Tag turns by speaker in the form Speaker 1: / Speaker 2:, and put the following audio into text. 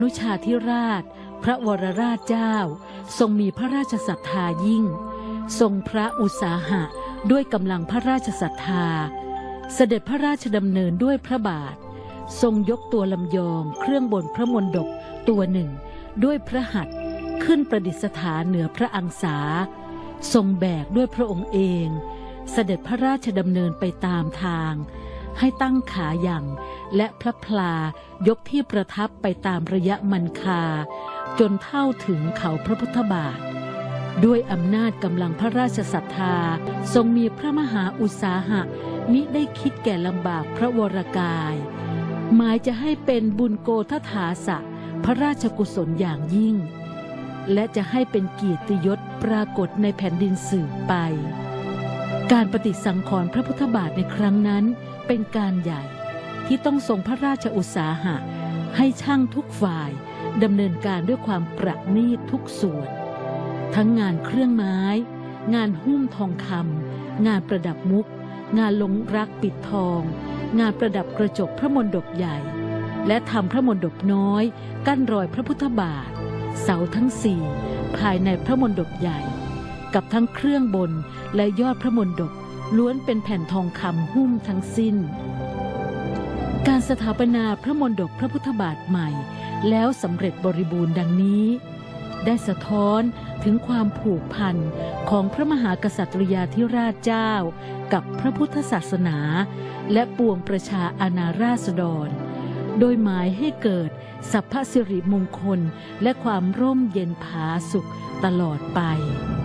Speaker 1: นุชาธิราชพระวรราชเจ้าทรงมีพระราชศรัทธายิ่งทรงพระอุตสาหะด้วยกำลังพระราชศรัทธาเสด็จพระราชดำเนินด้วยพระบาททรงยกตัวลำยองเครื่องบนพระมณฑปตัวหนึ่งด้วยพระหัตถ์ขึ้นประดิษฐานเหนือพระอังสาทรงแบกด้วยพระองค์เองเสด็จพระราชดำเนินไปตามทางให้ตั้งขาอย่างและพระพลายกที่ประทับไปตามระยะมันคาจนเท่าถึงเขาพระพุทธบาทด้วยอำนาจกำลังพระราชศรัทธาทรงมีพระมหาอุตสาหะมิได้คิดแก่ลำบากพระวรกายหมายจะให้เป็นบุญโกฏฐาสะพระราชกุศลอย่างยิ่งและจะให้เป็นเกียรติยศปรากฏในแผ่นดินสืบไปการปฏิสังขรณ์พระพุทธบาทในครั้งนั้นเป็นการใหญ่ที่ต้องทรงพระราชอุตสาหะให้ช่างทุกฝ่ายดำเนินการด้วยความประณีตทุกส่วนทั้งงานเครื่องไม้งานหุ้มทองคำงานประดับมุกงานลงรักปิดทองงานประดับกระจกพระมณฑปใหญ่และทำพระมณฑปน้อยกั้นรอยพระพุทธบาทเสาทั้งสี่ภายในพระมณฑปใหญ่กับทั้งเครื่องบนและยอดพระมณฑปล้วนเป็นแผ่นทองคำหุ้มทั้งสิ้นการสถาปนาพระมณฑปพระพุทธบาทใหม่แล้วสำเร็จบริบูรณ์ดังนี้ได้สะท้อนถึงความผูกพันของพระมหากษัตริยาธิราชเจ้ากับพระพุทธศาสนาและปวงประชาอาณาราษฎรโดยหมายให้เกิดสัพพสิริมงคลและความร่มเย็นผาสุขตลอดไป